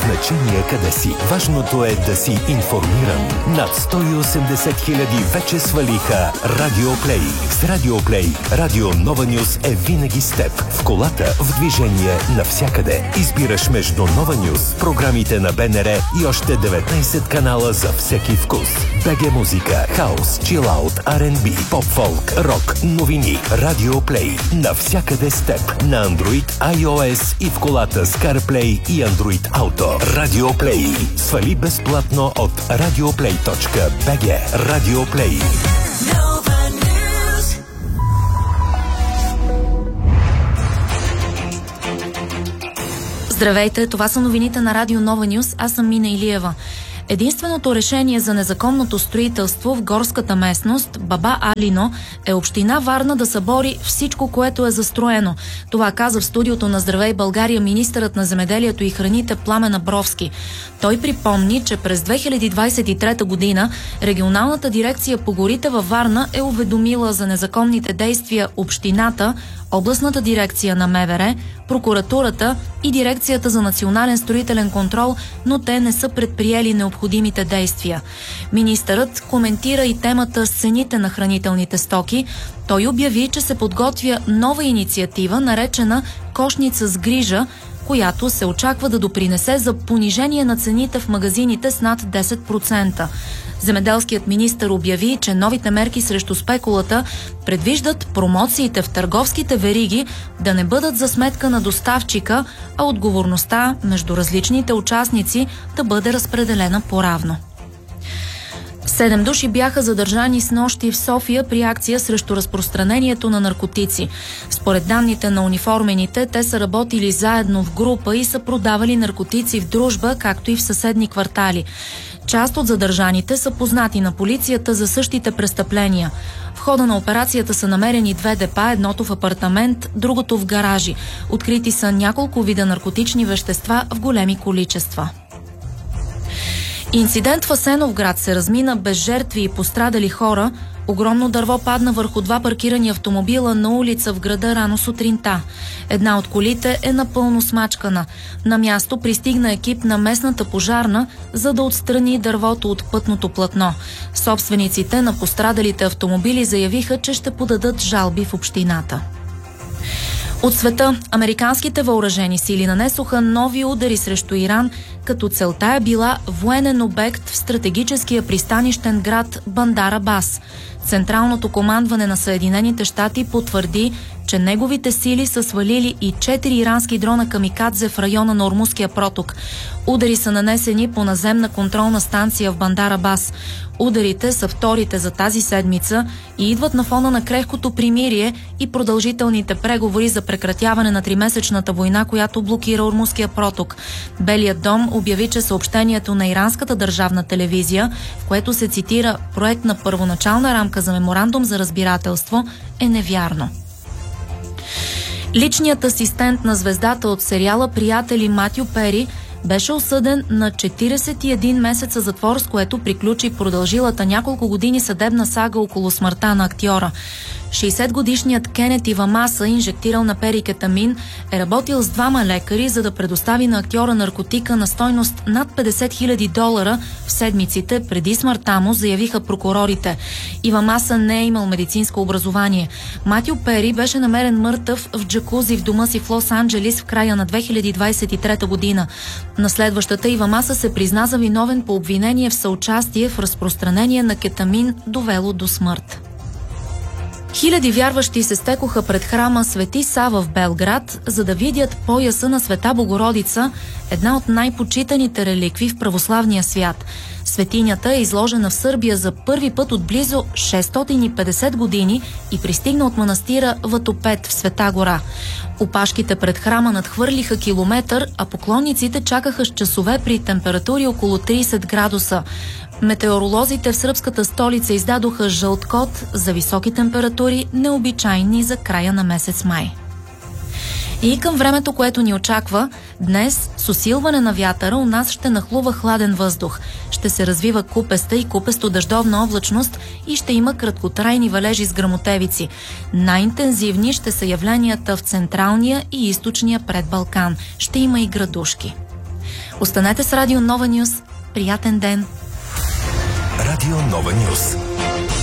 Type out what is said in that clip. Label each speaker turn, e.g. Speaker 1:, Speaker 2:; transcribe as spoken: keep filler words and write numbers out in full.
Speaker 1: значение къде си. Важното е да си информиран. Над сто и осемдесет хиляди вече свалиха Радиоплей. С Радиоплей Радио Нова Нюс е винаги с теб. В колата, в движение, навсякъде. Избираш между Нова Нюс, програмите на БНР и още деветнайсет канала за всеки вкус. БГ музика, хаус, чилаут, Ар енд Би, поп-фолк, рок, новини. Радиоплей. Навсякъде с теб. На Android, iOS и в колата с CarPlay и Android Auto. Радиоплей. Свали безплатно от радиоплей точка би джи. Радиоплей.
Speaker 2: Здравейте, това са новините на Радио Нова Нюс. Аз съм Мина Илиева. Единственото решение за незаконното строителство в горската местност Баба Алино е община Варна да събори всичко, което е застроено. Това каза в студиото на Здравей България министърът на земеделието и храните Пламен Абровски. Той припомни, че през две хиляди двадесет и трета година регионалната дирекция по горите във Варна е уведомила за незаконните действия общината, областната дирекция на МВР, прокуратурата и дирекцията за национален строителен контрол, но те не са предприели необходимите действия. Министърът коментира и темата с цените на хранителните стоки. Той обяви, че се подготвя нова инициатива, наречена "Кошница с грижа", която се очаква да допринесе за понижение на цените в магазините с над десет процента. Земеделският министър обяви, че новите мерки срещу спекулата предвиждат промоциите в търговските вериги да не бъдат за сметка на доставчика, а отговорността между различните участници да бъде разпределена поравно. Седем души бяха задържани снощи в София при акция срещу разпространението на наркотици. Според данните на униформените, те са работили заедно в група и са продавали наркотици в дружба, както и в съседни квартали. Част от задържаните са познати на полицията за същите престъпления. В хода на операцията са намерени две депа, едното в апартамент, другото в гаражи. Открити са няколко вида наркотични вещества в големи количества. Инцидент в Асеновград се размина без жертви и пострадали хора. Огромно дърво падна върху два паркирани автомобила на улица в града рано сутринта. Една от колите е напълно смачкана. На място пристигна екип на местната пожарна, за да отстрани дървото от пътното платно. Собствениците на пострадалите автомобили заявиха, че ще подадат жалби в общината. От света, американските въоръжени сили нанесоха нови удари срещу Иран, като целта е била военен обект в стратегическия пристанищен град Бандар Абас. Централното командване на Съединените щати потвърди, че неговите сили са свалили и четири ирански дрона камикадзе в района на Ормузския проток. Удари са нанесени по наземна контролна станция в Бандар Абас. Ударите са вторите за тази седмица и идват на фона на крехкото примирие и продължителните преговори за прекратяване на тримесечната война, която блокира Ормузския проток. Белият дом обяви, че съобщението на иранската държавна телевизия, в което се цитира проект на първоначална рамка за меморандум за разбирателство, е невярно. Личният асистент на звездата от сериала "Приятели" Матю Пери беше осъден на четиридесет и един месеца затвор, с което приключи продължилата няколко години съдебна сага около смъртта на актьора. шейсетгодишният Кенет Ивамаса, инжектирал на Пери кетамин, е работил с двама лекари, за да предостави на актьора наркотика на стойност над петдесет хиляди долара в седмиците преди смъртта му, заявиха прокурорите. Ивамаса не е имал медицинско образование. Матю Пери беше намерен мъртъв в джакузи в дома си в Лос-Анджелис в края на две хиляди двадесет и трета година. На следващата Ивамаса се призна за виновен по обвинение в съучастие в разпространение на кетамин, довело до смърт. Хиляди вярващи се стекоха пред храма Свети Сава в Белград, за да видят пояса на Света Богородица, една от най-почитаните реликви в православния свят. Светинята е изложена в Сърбия за първи път от близо шестстотин и петдесет години и пристигна от манастира Ватопет в Света гора. Опашките пред храма надхвърлиха километър, а поклонниците чакаха с часове при температури около тридесет градуса. Метеоролозите в сръбската столица издадоха жълт код за високи температури, необичайни за края на месец май. И към времето, което ни очаква, днес с усилване на вятъра у нас ще нахлува хладен въздух. Ще се развива купеста и купесто-дъждовна облачност и ще има краткотрайни валежи с гръмотевици. Най-интензивни ще са явленията в централния и източния предбалкан. Ще има и градушки. Останете с Радио Нова Нюс. Приятен ден!
Speaker 1: Радио Нова Нюс.